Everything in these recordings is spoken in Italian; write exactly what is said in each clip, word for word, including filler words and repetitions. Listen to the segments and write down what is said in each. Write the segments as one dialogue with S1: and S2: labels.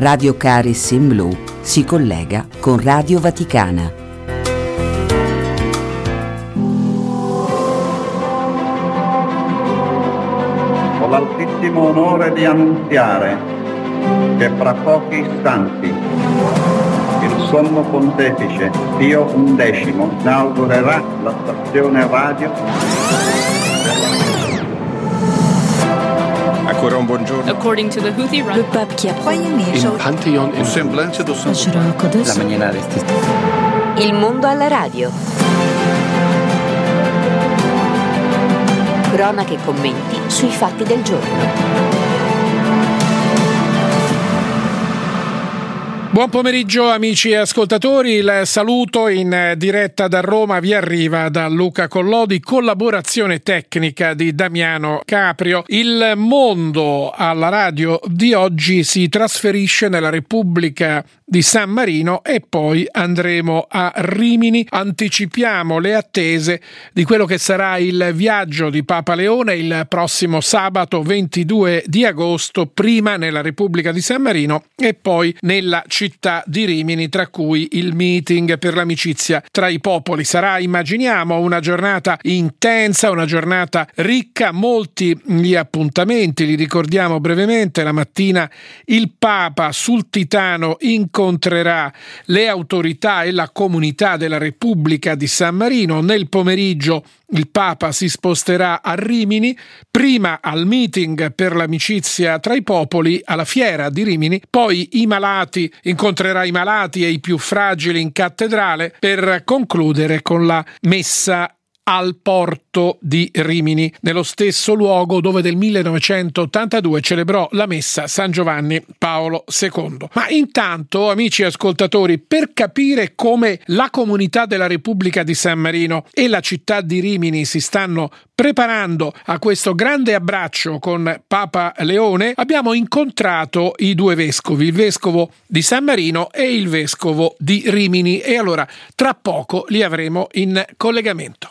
S1: Radio Caris in Blu si collega con Radio Vaticana.
S2: Ho l'altissimo onore di annunziare che fra pochi istanti il Sommo Pontefice Pio undicesimo inaugurerà la stazione radio.
S3: Ancora un buongiorno.
S4: According to the Houthi run.
S5: Le pape qui a
S3: Il Pantheon in Semblance do Santo.
S6: La mañana
S5: Il mondo alla radio. Cronache e commenti sui fatti del giorno.
S7: Buon pomeriggio amici e ascoltatori, il saluto in diretta da Roma vi arriva da Luca Collodi, collaborazione tecnica di Damiano Caprio. Il mondo alla radio di oggi si trasferisce nella Repubblica di San Marino e poi andremo a Rimini. Anticipiamo le attese di quello che sarà il viaggio di Papa Leone il prossimo sabato ventidue di agosto, prima nella Repubblica di San Marino e poi nella città di Rimini, tra cui il meeting per l'amicizia tra i popoli. Sarà, immaginiamo, una giornata intensa, una giornata ricca, molti gli appuntamenti, li ricordiamo brevemente. La mattina il Papa sul Titano incontrerà le autorità e la comunità della Repubblica di San Marino. Nel pomeriggio il Papa si sposterà a Rimini, prima al meeting per l'amicizia tra i popoli alla fiera di Rimini, poi i malati, incontrerà i malati e i più fragili in cattedrale per concludere con la messa al porto di Rimini, nello stesso luogo dove del millenovecentottantadue celebrò la messa San Giovanni Paolo secondo. Ma intanto, amici ascoltatori, per capire come la comunità della Repubblica di San Marino e la città di Rimini si stanno preparando a questo grande abbraccio con Papa Leone, abbiamo incontrato i due vescovi, il vescovo di San Marino e il vescovo di Rimini, e allora tra poco li avremo in collegamento.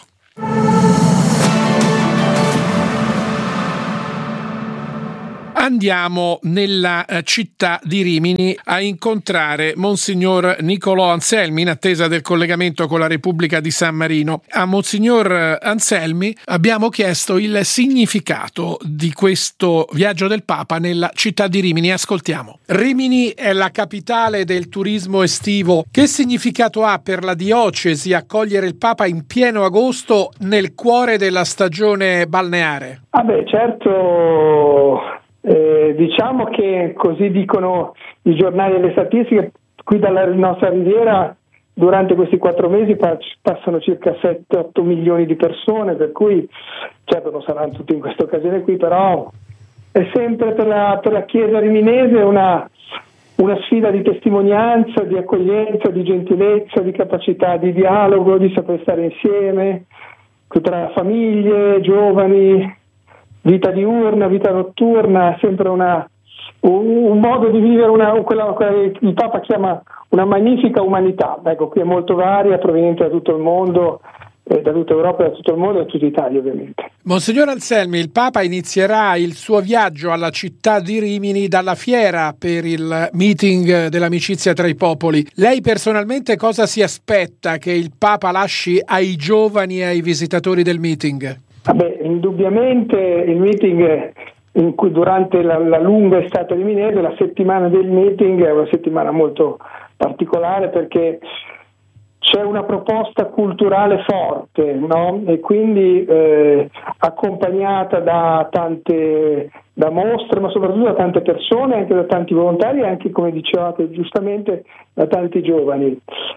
S7: Andiamo nella città di Rimini a incontrare Monsignor Nicolò Anselmi in attesa del collegamento con la Repubblica di San Marino. A Monsignor Anselmi abbiamo chiesto il significato di questo viaggio del Papa nella città di Rimini. Ascoltiamo. Rimini è la capitale del turismo estivo. Che significato ha per la diocesi accogliere il Papa in pieno agosto nel cuore della stagione balneare?
S8: Ah beh, certo. Eh, diciamo che così dicono i giornali e le statistiche, qui dalla nostra riviera durante questi quattro mesi passano circa sette otto milioni di persone, per cui certo non saranno tutti in questa occasione qui, però è sempre per la, per la Chiesa riminese una, una sfida di testimonianza, di accoglienza, di gentilezza, di capacità di dialogo, di saper stare insieme tra famiglie, giovani, vita diurna, vita notturna, sempre una, un, un modo di vivere, una, quella, quella che il Papa chiama una magnifica umanità. Ecco, qui è molto varia, proveniente da tutto il mondo, eh, da tutta Europa, da tutto il mondo e da tutta Italia ovviamente.
S7: Monsignor Anselmi, il Papa inizierà il suo viaggio alla città di Rimini dalla fiera per il meeting dell'amicizia tra i popoli. Lei personalmente cosa si aspetta che il Papa lasci ai giovani e ai visitatori del meeting?
S8: Vabbè, indubbiamente il meeting in cui durante la, la lunga estate riminese, la settimana del meeting è una settimana molto particolare perché c'è una proposta culturale forte, no? E quindi eh, accompagnata da tante da mostre, ma soprattutto da tante persone, anche da tanti volontari e anche, come dicevate giustamente, da tanti giovani.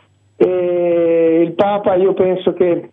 S8: E il Papa, io penso che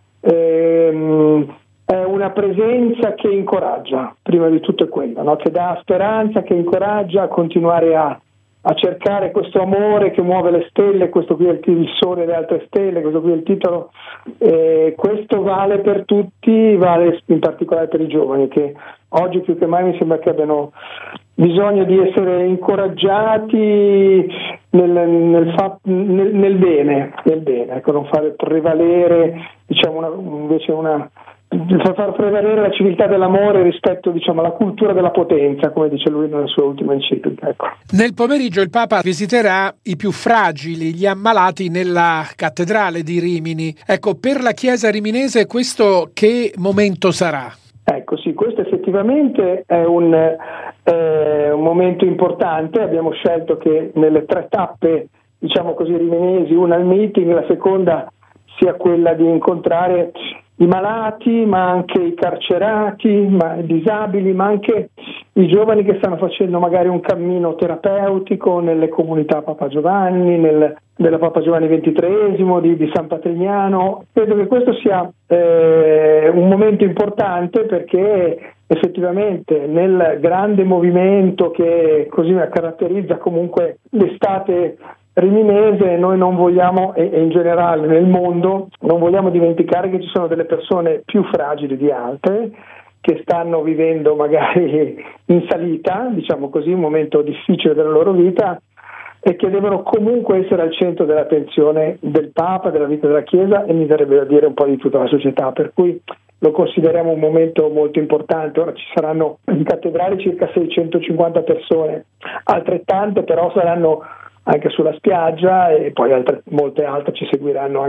S8: ehm, è una presenza che incoraggia, prima di tutto è quella, no? Che dà speranza, che incoraggia a continuare a, a cercare questo amore che muove le stelle. Questo qui è il, il sole e le altre stelle, questo qui è il titolo. Eh, questo vale per tutti, vale in particolare per i giovani, che oggi più che mai mi sembra che abbiano bisogno di essere incoraggiati nel, nel, fa, nel, nel bene, nel bene, ecco, non fare prevalere, diciamo, una, invece una per far prevalere la civiltà dell'amore rispetto, diciamo, alla cultura della potenza, come dice lui nella sua ultima enciclica. Ecco.
S7: Nel pomeriggio il Papa visiterà i più fragili, gli ammalati nella cattedrale di Rimini. Ecco, per la Chiesa riminese questo che momento sarà?
S8: Ecco, sì, questo effettivamente è un, eh, un momento importante. Abbiamo scelto che nelle tre tappe, diciamo così, riminesi, una al meeting, la seconda sia quella di incontrare i malati, ma anche i carcerati, ma i disabili, ma anche i giovani che stanno facendo magari un cammino terapeutico nelle comunità Papa Giovanni, nel, della Papa Giovanni ventitreesimo, di, di San Patrignano. Credo che questo sia eh, un momento importante, perché effettivamente nel grande movimento che così caratterizza comunque l'estate riminese, noi non vogliamo, e in generale nel mondo, non vogliamo dimenticare che ci sono delle persone più fragili di altre, che stanno vivendo magari in salita, diciamo così, un momento difficile della loro vita, e che devono comunque essere al centro dell'attenzione del Papa, della vita della Chiesa, e mi verrebbe da dire un po' di tutta la società, per cui lo consideriamo un momento molto importante. Ora ci saranno in cattedrale circa seicentocinquanta persone, altrettante però saranno anche sulla spiaggia, e poi altre, molte altre ci seguiranno anche